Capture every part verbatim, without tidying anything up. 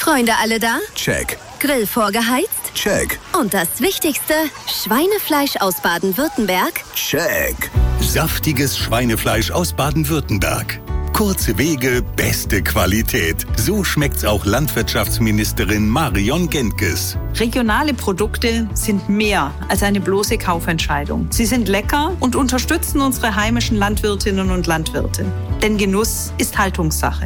Freunde alle da? Check. Grill vorgeheizt? Check. Und das Wichtigste, Schweinefleisch aus Baden-Württemberg? Check. Saftiges Schweinefleisch aus Baden-Württemberg. Kurze Wege, beste Qualität. So schmeckt's auch Landwirtschaftsministerin Marion Gentges. Regionale Produkte sind mehr als eine bloße Kaufentscheidung. Sie sind lecker und unterstützen unsere heimischen Landwirtinnen und Landwirte. Denn Genuss ist Haltungssache.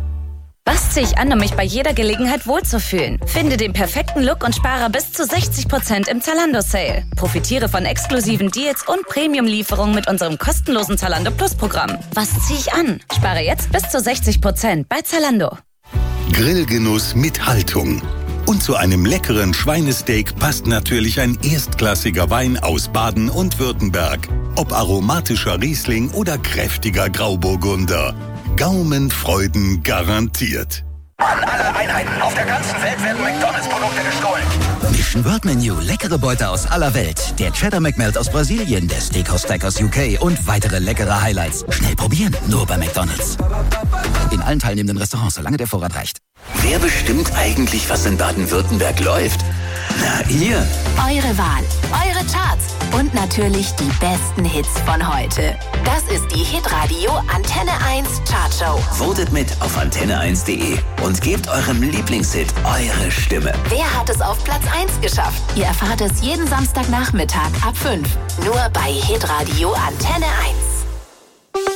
Was ziehe ich an, um mich bei jeder Gelegenheit wohlzufühlen? Finde den perfekten Look und spare bis zu sechzig Prozent im Zalando-Sale. Profitiere von exklusiven Deals und Premium-Lieferungen mit unserem kostenlosen Zalando Plus-Programm. Was ziehe ich an? Spare jetzt bis zu sechzig Prozent bei Zalando. Grillgenuss mit Haltung. Und zu einem leckeren Schweinesteak passt natürlich ein erstklassiger Wein aus Baden und Württemberg. Ob aromatischer Riesling oder kräftiger Grauburgunder. Gaumenfreuden garantiert. An alle Einheiten auf der ganzen Welt werden McDonalds-Produkte gestohlen. Mission World Menu, leckere Beute aus aller Welt. Der Cheddar McMelt aus Brasilien, der Steakhouse Stack aus U K und weitere leckere Highlights. Schnell probieren, nur bei McDonalds. In allen teilnehmenden Restaurants, solange der Vorrat reicht. Wer bestimmt eigentlich, was in Baden-Württemberg läuft? Na, ihr. Eure Wahl, eure Charts und natürlich die besten Hits von heute. Das ist die Hitradio Antenne eins Chartshow. Votet mit auf antenne eins punkt de und gebt eurem Lieblingshit eure Stimme. Wer hat es auf Platz eins geschafft? Ihr erfahrt es jeden Samstagnachmittag ab fünf. Nur bei Hitradio Antenne eins.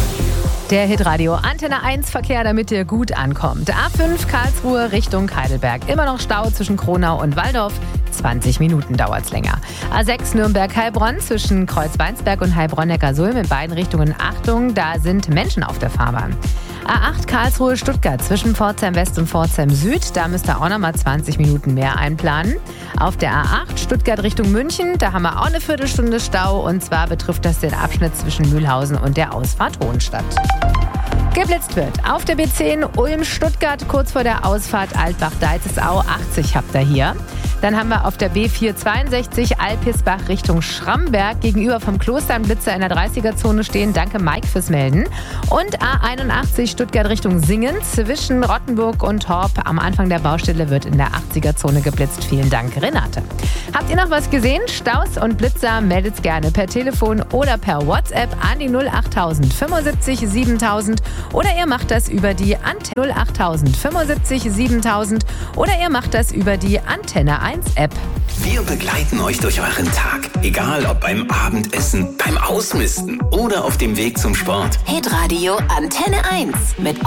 Der Hitradio Antenne eins Verkehr, damit ihr gut ankommt. A fünf Karlsruhe Richtung Heidelberg. Immer noch Stau zwischen Kronau und Walldorf. zwanzig Minuten dauert's länger. A sechs Nürnberg-Heilbronn zwischen Kreuzweinsberg und Heilbronn-Neckarsulm in beiden Richtungen. Achtung, da sind Menschen auf der Fahrbahn. A acht Karlsruhe-Stuttgart zwischen Pforzheim West und Pforzheim Süd. Da müsst ihr auch noch mal zwanzig Minuten mehr einplanen. Auf der A acht Stuttgart Richtung München, da haben wir auch eine Viertelstunde Stau. Und zwar betrifft das den Abschnitt zwischen Mühlhausen und der Ausfahrt Hohenstadt. Geblitzt wird auf der B zehn Ulm-Stuttgart, kurz vor der Ausfahrt Altbach-Deizesau, achtzig habt ihr hier. Dann haben wir auf der B vierhundertzweiundsechzig Alpirsbach Richtung Schramberg gegenüber vom Kloster ein Blitzer in der dreißiger-Zone stehen. Danke Mike fürs Melden. Und A einundachtzig Stuttgart Richtung Singen zwischen Rottenburg und Horb. Am Anfang der Baustelle wird in der achtziger-Zone geblitzt. Vielen Dank, Renate. Habt ihr noch was gesehen? Staus und Blitzer meldet's gerne per Telefon oder per WhatsApp an die null achttausend fünfundsiebzig siebentausend oder ihr macht das über die Antenne null achttausend fünfundsiebzig siebentausend oder ihr macht das über die Antenne eins App. Wir begleiten euch durch euren Tag. Egal ob beim Abendessen, beim Ausmisten oder auf dem Weg zum Sport. Hitradio Antenne eins mit